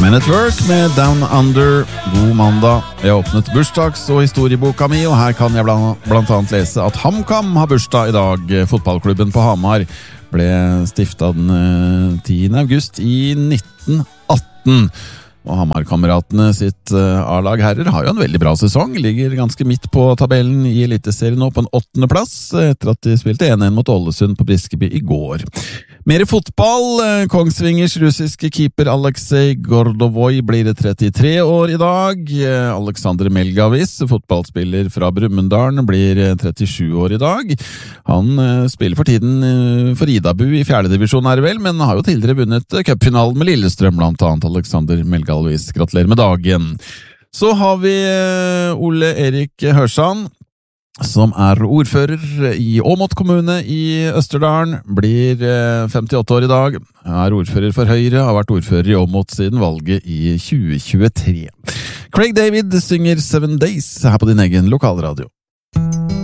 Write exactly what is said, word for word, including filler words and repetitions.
Men at Work med Down Under. God mandag. Jeg har åpnet bursdags- og historieboka mi, og her kan jeg blant, blant annet lese at HamKam har bursdag i dag. Fotballklubben på Hamar ble stiftet den tiende august i nitten atten. Og Hamar-kameratene sitt A-lag herrer har jo en veldig bra sesong, ligger ganske midt på tabellen i Eliteserien nå på en åttende plass, etter at de spilte en en mot Ålesund på Briskeby i går. Mer fotball. Kongsvingers russiske keeper Aleksej Gordovoi blir trettitre år i dag. Alexander Melgavis, fotballspiller fra Brumunddal, blir trettisju år i dag. Han spiller for tiden for Idabu i fjerde divisjon er det vel, men har jo tidligere vunnet cupfinalen med Lillestrøm, blant annet. Alexander Melgavis, gratulerer med dagen. Så har vi Ole Erik Hørsand, som er ordfører i Åmot kommune i Østerdalen, blir femtiåtte år i dag, er ordfører for Høyre, har vært ordfører i Åmot siden valget i tjue tjuetre. Craig David synger Seven Days her på din egen lokalradio.